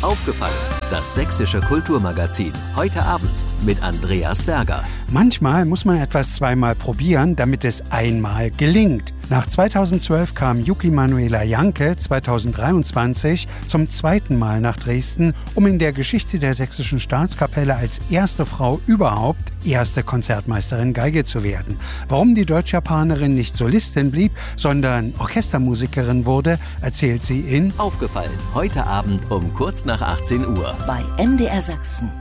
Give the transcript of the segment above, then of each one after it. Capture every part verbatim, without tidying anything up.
Aufgefallen, das sächsische Kulturmagazin. Heute Abend mit Andreas Berger. Manchmal muss man etwas zweimal probieren, damit es einmal gelingt. Nach zweitausendzwölf kam Yuki Manuela Janke zweitausenddreiundzwanzig zum zweiten Mal nach Dresden, um in der Geschichte der Sächsischen Staatskapelle als erste Frau überhaupt erste Konzertmeisterin Geige zu werden. Warum die Deutsch-Japanerin nicht Solistin blieb, sondern Orchestermusikerin wurde, erzählt sie in Aufgefallen, heute Abend um kurz nach achtzehn Uhr. Bei M D R Sachsen.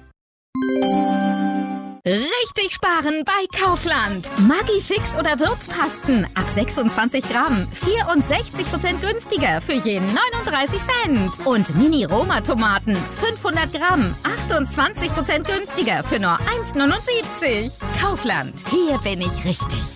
Richtig sparen bei Kaufland. Maggi-Fix oder Würzpasten ab sechsundzwanzig Gramm. vierundsechzig Prozent günstiger für jeden neununddreißig Cent. Und Mini-Roma-Tomaten fünfhundert Gramm. achtundzwanzig Prozent günstiger für nur eins neunundsiebzig. Kaufland, hier bin ich richtig.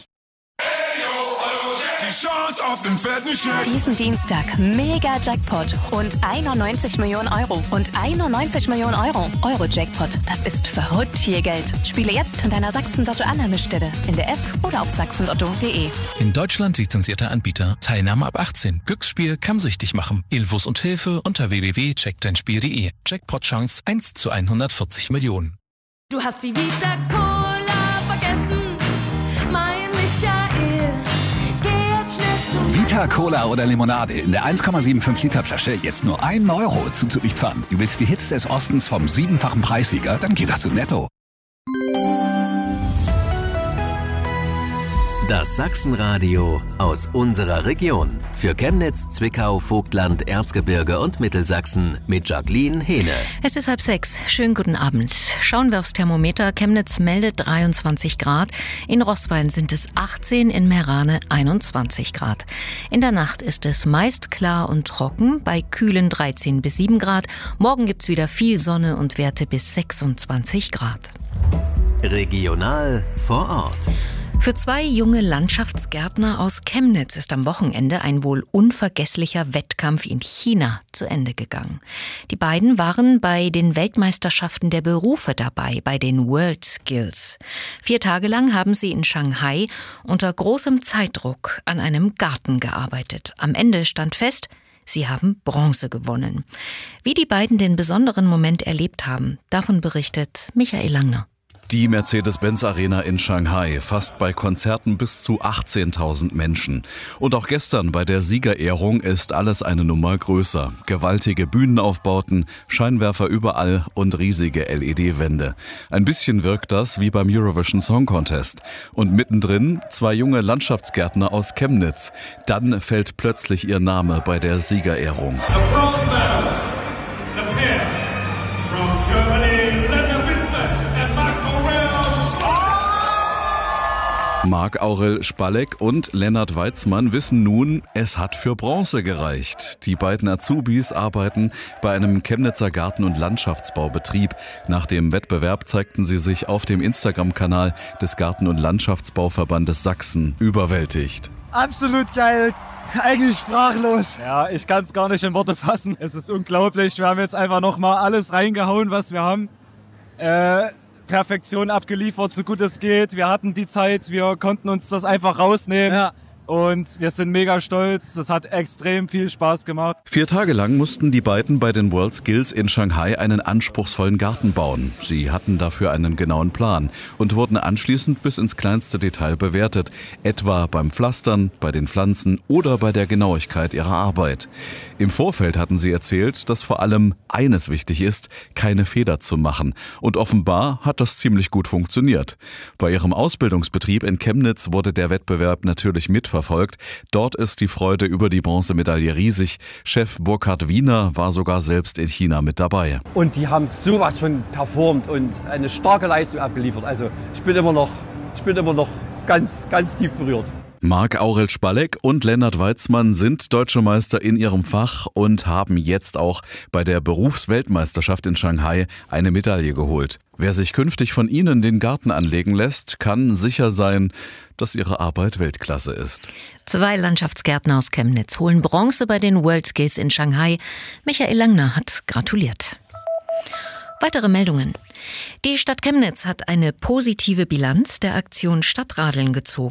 Diesen Dienstag mega Jackpot und einundneunzig Millionen Euro und einundneunzig Millionen Euro. Euro-Jackpot, das ist verrückt viel Geld. Spiele jetzt in deiner Sachsen-Lotto-Annahmestelle, in der App oder auf sachsenlotto punkt de. In Deutschland lizenzierter Anbieter. Teilnahme ab achtzehn. Glücksspiel kann süchtig machen. Infos und Hilfe unter w w w punkt check dein spiel punkt de. Jackpot-Chance eins zu hundertvierzig Millionen. Du hast die Vita Cola vergessen, mein Michael. Vita Cola oder Limonade in der eins Komma fünfundsiebzig Liter Flasche jetzt nur einen Euro zuzuliefern. Du willst die Hits des Ostens vom siebenfachen Preissieger? Dann geh doch zu Netto. Das Sachsenradio aus unserer Region. Für Chemnitz, Zwickau, Vogtland, Erzgebirge und Mittelsachsen mit Jacqueline Hehne. Es ist halb sechs. Schönen guten Abend. Schauen wir aufs Thermometer. Chemnitz meldet dreiundzwanzig Grad. In Roßwein sind es achtzehn, in Meerane einundzwanzig Grad. In der Nacht ist es meist klar und trocken, bei kühlen dreizehn bis sieben Grad. Morgen gibt's wieder viel Sonne und Werte bis sechsundzwanzig Grad. Regional vor Ort. Für zwei junge Landschaftsgärtner aus Chemnitz ist am Wochenende ein wohl unvergesslicher Wettkampf in China zu Ende gegangen. Die beiden waren bei den Weltmeisterschaften der Berufe dabei, bei den World Skills. Vier Tage lang haben sie in Shanghai unter großem Zeitdruck an einem Garten gearbeitet. Am Ende stand fest, sie haben Bronze gewonnen. Wie die beiden den besonderen Moment erlebt haben, davon berichtet Michael Langner. Die Mercedes-Benz-Arena in Shanghai fasst bei Konzerten bis zu achtzehntausend Menschen. Und auch gestern bei der Siegerehrung ist alles eine Nummer größer. Gewaltige Bühnenaufbauten, Scheinwerfer überall und riesige L E D-Wände. Ein bisschen wirkt das wie beim Eurovision Song Contest. Und mittendrin zwei junge Landschaftsgärtner aus Chemnitz. Dann fällt plötzlich ihr Name bei der Siegerehrung. Marc-Aurel Spalleck und Lennart Weitzmann wissen nun, es hat für Bronze gereicht. Die beiden Azubis arbeiten bei einem Chemnitzer Garten- und Landschaftsbaubetrieb. Nach dem Wettbewerb zeigten sie sich auf dem Instagram-Kanal des Garten- und Landschaftsbauverbandes Sachsen überwältigt. Absolut geil, eigentlich sprachlos. Ja, ich kann es gar nicht in Worte fassen. Es ist unglaublich. Wir haben jetzt einfach nochmal alles reingehauen, was wir haben. Äh... Perfektion abgeliefert, so gut es geht. Wir hatten die Zeit, wir konnten uns das einfach rausnehmen. Ja. Und wir sind mega stolz. Das hat extrem viel Spaß gemacht. Vier Tage lang mussten die beiden bei den World Skills in Shanghai einen anspruchsvollen Garten bauen. Sie hatten dafür einen genauen Plan und wurden anschließend bis ins kleinste Detail bewertet. Etwa beim Pflastern, bei den Pflanzen oder bei der Genauigkeit ihrer Arbeit. Im Vorfeld hatten sie erzählt, dass vor allem eines wichtig ist, keine Fehler zu machen. Und offenbar hat das ziemlich gut funktioniert. Bei ihrem Ausbildungsbetrieb in Chemnitz wurde der Wettbewerb natürlich mitverfolgt. Verfolgt. Dort ist die Freude über die Bronzemedaille riesig. Chef Burkhard Wiener war sogar selbst in China mit dabei. Und die haben sowas von performt und eine starke Leistung abgeliefert. Also ich bin immer noch, ich bin immer noch ganz, ganz tief berührt. Marc-Aurel Spalleck und Lennart Weitzmann sind Deutsche Meister in ihrem Fach und haben jetzt auch bei der Berufsweltmeisterschaft in Shanghai eine Medaille geholt. Wer sich künftig von ihnen den Garten anlegen lässt, kann sicher sein, dass ihre Arbeit Weltklasse ist. Zwei Landschaftsgärtner aus Chemnitz holen Bronze bei den World Skills in Shanghai. Michael Langner hat gratuliert. Weitere Meldungen. Die Stadt Chemnitz hat eine positive Bilanz der Aktion Stadtradeln gezogen.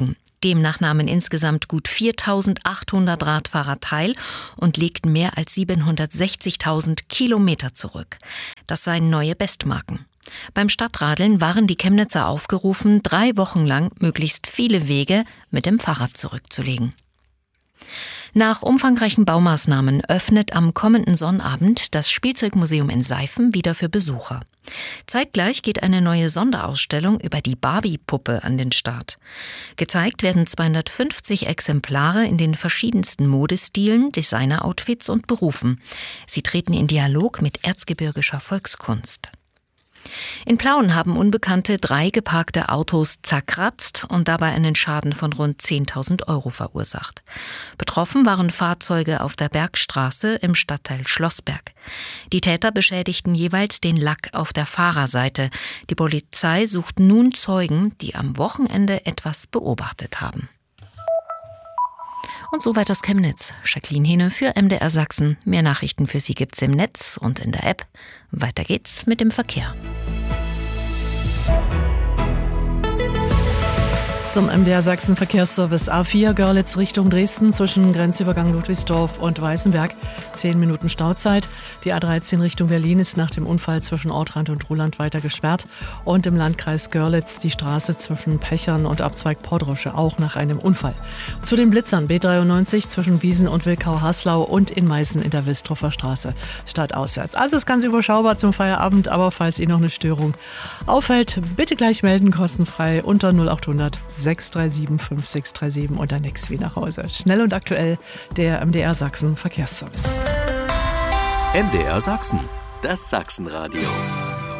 Demnach nahmen insgesamt gut viertausendachthundert Radfahrer teil und legten mehr als siebenhundertsechzigtausend Kilometer zurück. Das seien neue Bestmarken. Beim Stadtradeln waren die Chemnitzer aufgerufen, drei Wochen lang möglichst viele Wege mit dem Fahrrad zurückzulegen. Nach umfangreichen Baumaßnahmen öffnet am kommenden Sonnabend das Spielzeugmuseum in Seifen wieder für Besucher. Zeitgleich geht eine neue Sonderausstellung über die Barbie-Puppe an den Start. Gezeigt werden zweihundertfünfzig Exemplare in den verschiedensten Modestilen, Designer-Outfits und Berufen. Sie treten in Dialog mit erzgebirgischer Volkskunst. In Plauen haben Unbekannte drei geparkte Autos zerkratzt und dabei einen Schaden von rund zehntausend Euro verursacht. Betroffen waren Fahrzeuge auf der Bergstraße im Stadtteil Schlossberg. Die Täter beschädigten jeweils den Lack auf der Fahrerseite. Die Polizei sucht nun Zeugen, die am Wochenende etwas beobachtet haben. Und soweit aus Chemnitz. Jacqueline Hehne für M D R Sachsen. Mehr Nachrichten für Sie gibt's im Netz und in der App. Weiter geht's mit dem Verkehr. Zum M D R Sachsen Verkehrsservice A vier Görlitz Richtung Dresden zwischen Grenzübergang Ludwigsdorf und Weißenberg. Zehn Minuten Stauzeit. Die A dreizehn Richtung Berlin ist nach dem Unfall zwischen Ortrand und Ruhland weiter gesperrt. Und im Landkreis Görlitz die Straße zwischen Pechern und Abzweig Pordrosche auch nach einem Unfall. Zu den Blitzern B dreiundneunzig zwischen Wiesen und Wilkau-Haslau und in Meißen in der Wilstruffer Straße stadtauswärts. Also ist ganz überschaubar zum Feierabend, aber falls Ihnen noch eine Störung auffällt, bitte gleich melden, kostenfrei unter null acht hundert sechs drei sieben fünf sechs drei sieben und dann nix wie nach Hause. Schnell und aktuell der M D R Sachsen Verkehrsservice. M D R Sachsen, das Sachsenradio.